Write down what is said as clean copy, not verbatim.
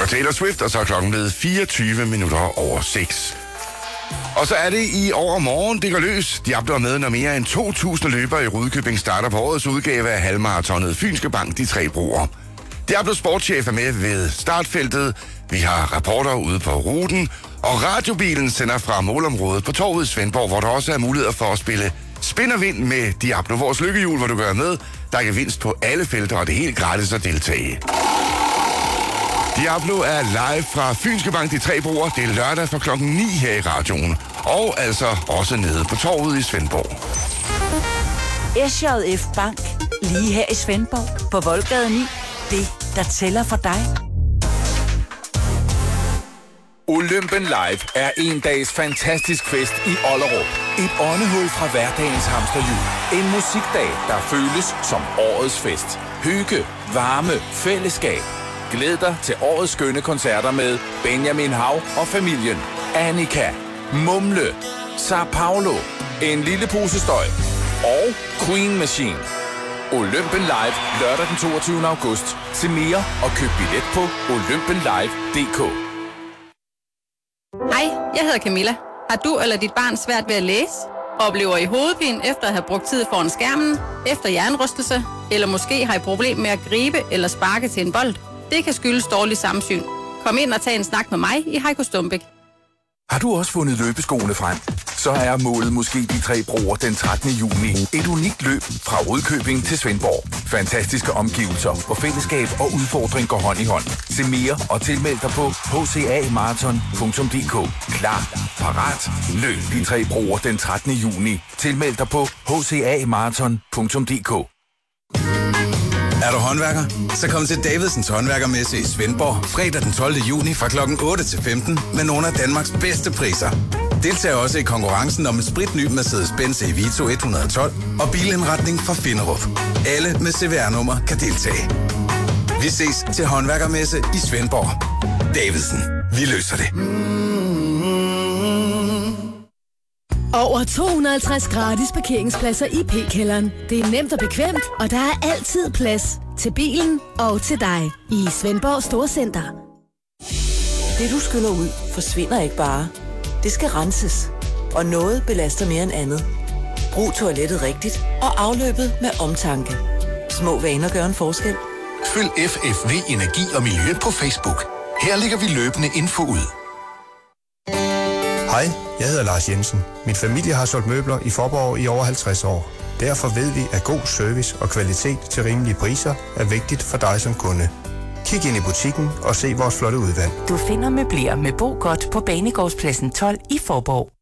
var Taylor Swift, og så er klokken blevet 24 minutter over 6. Og så er det i overmorgen, det går løs. Diablo er med, når mere end 2.000 løbere i Rudkøbing starter på årets udgave af halvmaratonet Fynske Bank, de 3 broer. Diablo sportschef er med ved startfeltet. Vi har rapporter ude på ruten, og radiobilen sender fra målområdet på torvet i Svendborg, hvor der også er muligheder for at spille spin og vind med Diablo, vores lykkehjul, hvor du gør med. Der er gevinst på alle felter, og det er helt gratis at deltage. Diablo er live fra Fynske Bank, de 3 broer. Det er lørdag fra klokken 9 her i radioen. Og altså også nede på torvet i Svendborg. SJF Bank, lige her i Svendborg, på Voldgade 9. Det, der tæller for dig. Olympen Live er en dags fantastisk fest i Ollerup. Et åndehul fra hverdagens hamsterhjul. En musikdag, der føles som årets fest. Hygge, varme, fællesskab. Glæd dig til årets skønne koncerter med Benjamin Hav og familien, Annika, Mumle, Sao Paulo, En lille pose støj og Queen Machine. Olympen Live lørdag den 22. august. Se mere og køb billet på olympenlive.dk. Hej, jeg hedder Camilla. Har du eller dit barn svært ved at læse? Oplever I hovedpine efter at have brugt tid foran skærmen? Efter hjernerystelse? Eller måske har I problemer med at gribe eller sparke til en bold? Det kan skyldes dårlig samsyn. Kom ind og tag en snak med mig i Heiko Stumbæk. Har du også fundet løbeskoene frem? Så er målet måske de 3 broer den 13. juni. Et unikt løb fra Rudkøbing til Svendborg. Fantastiske omgivelser, hvor fællesskab og udfordring går hånd i hånd. Se mere og tilmeld dig på hcamarathon.dk. Klar, parat, løb de 3 broer den 13. juni. Tilmeld dig på hcamarathon.dk. Er du håndværker? Så kom til Davidsens Håndværkermesse i Svendborg fredag den 12. juni fra kl. 8 til 15 med nogle af Danmarks bedste priser. Deltag også i konkurrencen om en spritny Mercedes-Benz Evito 112 og bilindretning fra Finderup. Alle med CVR-nummer kan deltage. Vi ses til Håndværkermesse i Svendborg. Davidsen. Vi løser det. Over 250 gratis parkeringspladser i P-kælderen. Det er nemt og bekvemt, og der er altid plads til bilen og til dig i Svendborg Storcenter. Det du skyller ud, forsvinder ikke bare. Det skal renses. Og noget belaster mere end andet. Brug toilettet rigtigt og afløbet med omtanke. Små vaner gør en forskel. Følg FFV Energi og Miljø på Facebook. Her lægger vi løbende info ud. Hej, jeg hedder Lars Jensen. Min familie har solgt møbler i Faaborg i over 50 år. Derfor ved vi, at god service og kvalitet til rimelige priser er vigtigt for dig som kunde. Kig ind i butikken og se vores flotte udvalg. Du finder møbler med Bo Godt på Banegårdspladsen 12 i Faaborg.